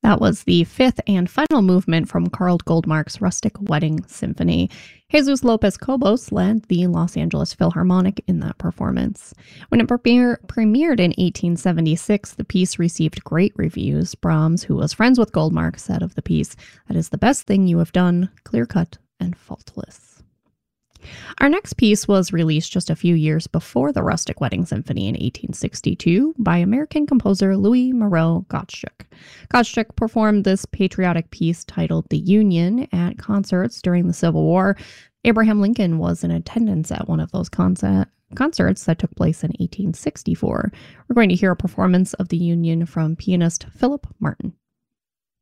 That was the fifth and final movement from Carl Goldmark's Rustic Wedding Symphony. Jesus Lopez Cobos led the Los Angeles Philharmonic in that performance. When it premiered in 1876, the piece received great reviews. Brahms, who was friends with Goldmark, said of the piece, "That is the best thing you have done, clear-cut and faultless." Our next piece was released just a few years before the Rustic Wedding Symphony in 1862 by American composer Louis Moreau Gottschalk. Gottschalk performed this patriotic piece titled The Union at concerts during the Civil War. Abraham Lincoln was in attendance at one of those concerts that took place in 1864. We're going to hear a performance of The Union from pianist Philip Martin.